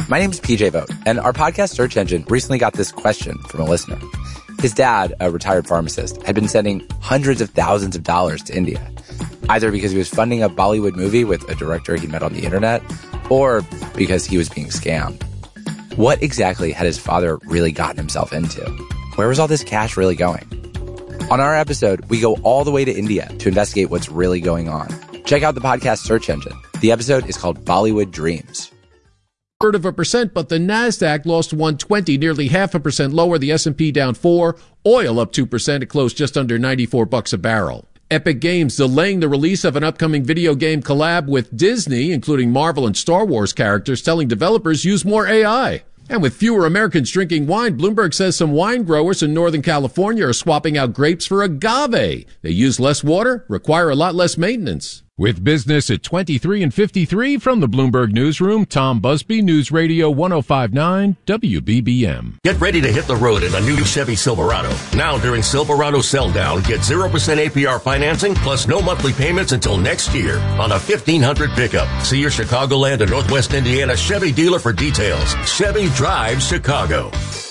My name's PJ Vogt, and our podcast search engine recently got this question from a listener. His dad, a retired pharmacist, had been sending hundreds of thousands of dollars to India, either because he was funding a Bollywood movie with a director he met on the internet, or because he was being scammed. What exactly had his father really gotten himself into? Where was all this cash really going? On our episode, we go all the way to India to investigate what's really going on. Check out the podcast search engine. The episode is called Bollywood Dreams. 0.3%, but the NASDAQ lost 120, nearly 0.5% lower. The S&P down 4. Oil up 2%. It closed just under $94 a barrel. Epic Games delaying the release of an upcoming video game collab with Disney, including Marvel and Star Wars characters, telling developers use more AI. And with fewer Americans drinking wine, Bloomberg says some wine growers in Northern California are swapping out grapes for agave. They use less water, require a lot less maintenance. With business at 23 and 53 from the Bloomberg Newsroom, Tom Busby, News Radio 105.9 WBBM. Get ready to hit the road in a new Chevy Silverado. Now during Silverado Sell Down, get 0% APR financing plus no monthly payments until next year on a 1500 pickup. See your Chicagoland and Northwest Indiana Chevy dealer for details. Chevy drives Chicago.